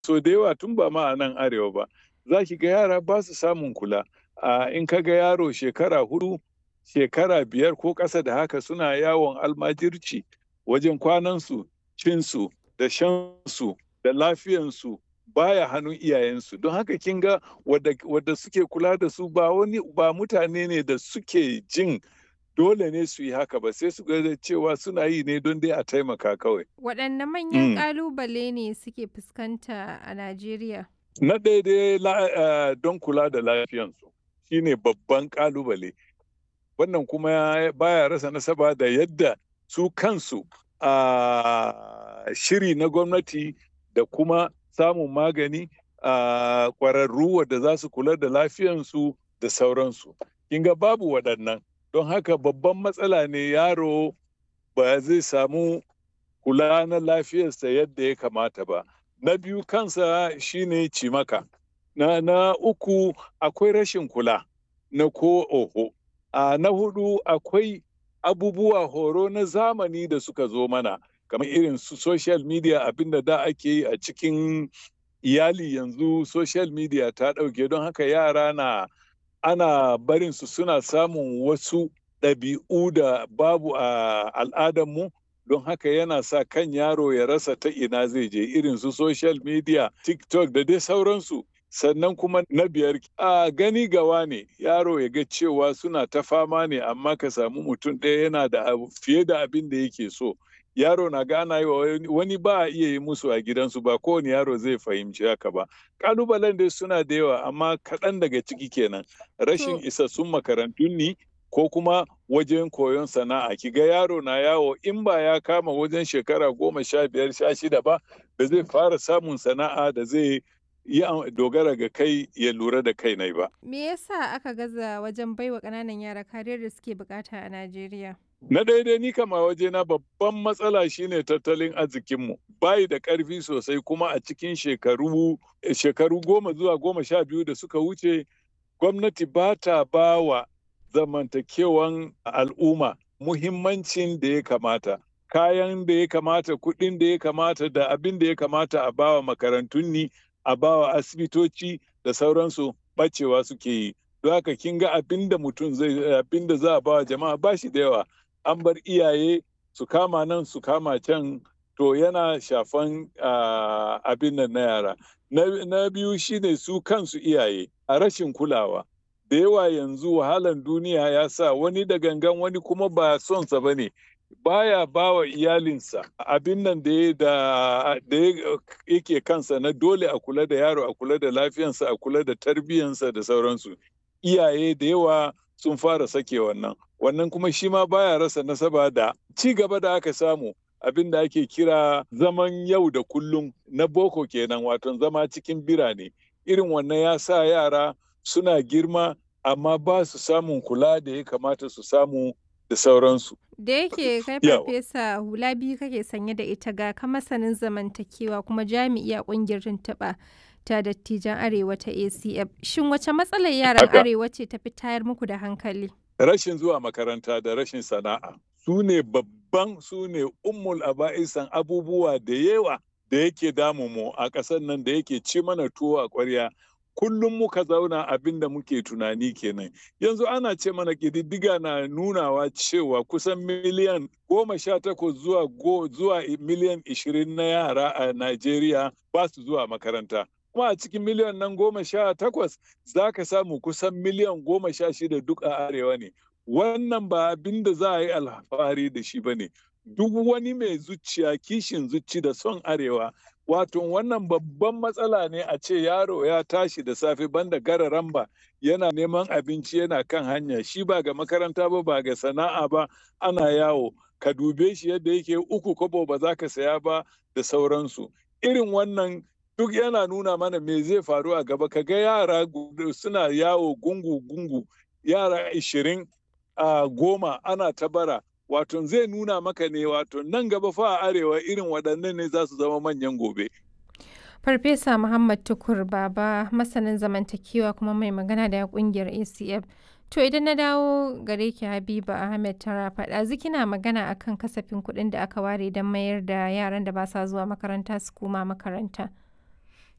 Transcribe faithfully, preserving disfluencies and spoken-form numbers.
So da yawa tun ba ma a nan arewa ba, za ki ga yara ba su samun kula. A in ka ga yaro shekara hudu, shekara biyar ko ƙasa da haka suna yawon almajirci wajen kwanansu, cinsu da shansu da lafiyansu baya hannun iyayensu. Don haka kin ga wadda, wadda suke kula da su ba wani ba mutane ne da suke jin dole ne su yi haka ba, sai su ga cewa suna yi ne don dai a taimaka kawai. Waɗanne manyan Mm. ƙalubale ne suke fuskanta a Najeriya? Na ɗaya dai la- eh, don kula da lafiyansu shine babban ƙalubale. Wannan kuma ya- baya rasa nasaba da yadda su kansu a shiri na gwamnati da kuma samun magani a ƙwararru wadda za su kula da lafiyansu da sauransu. Kin ga babu waɗannan. Don haka babban matsala ne yaro ba zai samu kula na lafiyarsa yadda ya kamata ba. Na biyu kansa shine cimaka. Na, na uku akwai rashin kula na ko oho. A na hudu akwai abubuwa horo na zamani da suka zo mana kamar irin su social media, abinda da ake yi a cikin iyali yanzu social media ta ɗauke, don haka yara na ana barin su suna samun wasu ɗabi'u da babu a al'adarmu, don haka yana sa kan yaro ya rasa ta ina zai je, irin su social media, TikTok da dai sauransu. Sannan kuma na biyar a gani gawa ne, yaro ya ga cewa suna ta fama ne amma ka samu mutum ɗaya yana da abu fiye da abin da yake so. Yaro na gana yi wa wani ba a iya yi musu a gidansu, ba kowane yaro zai fahimci haka ba. Ƙalubalen dai suna da yawa amma kaɗan daga ciki kenan. Rashin To, isassun makarantun ne ko kuma wajen koyon sana'a. Ki ga yaro na yawo in ba ya kama wajen shekara goma sha biyar sha shida ba, ba zai fara samun sana'a da zai yi dogara ga kai ya lura da kai nai ba. me yasa aka gaza wajen baiwa ƙananan yara kariyar da suke bukata a Najeriya? Na daidai ni kama wajena babban matsala shine tattalin arzikinmu. Bayi da ƙarfi sosai kuma a cikin shekaru shekaru goma zuwa goma sha biyu da suka wuce gwamnati ba ta ba wa zamantakewan al'umma muhimmancin da ya kamata. Kayan da ya kamata, kuɗin da ya kamata da abin da ya kamata a bawa makarantun ni, a bawa asibitoci da sauransu ɓacewa suke yi. Don haka kin ga abin da mutum zai abin da za a bawa jama'a ba shi da yawa. An bar iyaye su kama nan su kama can, to yana shafan uh, abin nan na yara. Na, na biyu shine su kansu iyaye a rashin kulawa. Da yawa yanzu wahalan duniya ya sa wani da gangan wani kuma ba sonsa ba ne. Baya ba wa iyalinsa abin nan da da yake kansa na dole a kula da yaro, a kula da lafiyansa, a kula da tarbiyyansa da sauransu. Iyaye da yawa sun fara sake wannan. Wannan kuma shi ma baya rasa nasaba da ci gaba da aka samu, abin da ake kira zaman yau da kullum na boko kenan, wato zama cikin birane. Irin wannan ya sa yara suna girma amma ba su samun kula da ya kamata su samu da sauransu. Da yake kai Yawa. farfesa hula biyu kake sanye da ita, ga ka masanin zamantakewa kuma jami'i a ƙungiyar tuntuɓa ta dattijan Arewa ta A C F. Shin wace matsalar yaran Haka. Arewa ce ta fi tayar muku da hankali? Rashin zuwa makaranta da rashin sana'a su ne babban, su ne ummul aba'isan abubuwa da yawa da yake damu mu a ƙasar nan, da yake ci mana tuwo a ƙwarya. Kullum muka zauna abin da muke tunani kenan. Yanzu ana ce mana ƙididdiga na nunawa cewa kusan miliyan goma sha takwas zuwa go, zuwa miliyan ishirin na yara a Najeriya ba su zuwa makaranta. Kuma a cikin miliyan nan goma sha takwas za ka samu kusan miliyan goma sha shida duk a arewa ne. Wannan ba abin da za a yi alfahari da shi ba ne. Duk wani mai zuciya, kishin zuci da son arewa, wato wannan babban matsala ne a ce yaro ya tashi da safe banda gararan ba yana neman abinci yana kan hanya, shi ba ga makaranta ba, ba ga sana'a ba, ana yawo. Ka dube shi yadda yake uku kobo ba za ka saya ba da sauransu. Irin wannan duk yana nuna mana me zai faru a gaba. Ka ga yara suna yawo gungu-gungu, yara ishirin a goma ana ta bara. Wato zai nuna maka ne wato nan gaba fa a arewa irin waɗannan ne za su zama manyan gobe. Farfesa Muhammad Tukur Baba, masanin zamantakewa kuma mai magana da ƙungiyar A C F. To idan na dawo gare ki Habiba Ahmed Tarafa, ɗazu kina magana akan kasafin kuɗin da aka ware don mayar da yaran da ba sa zuwa makaranta su koma makaranta.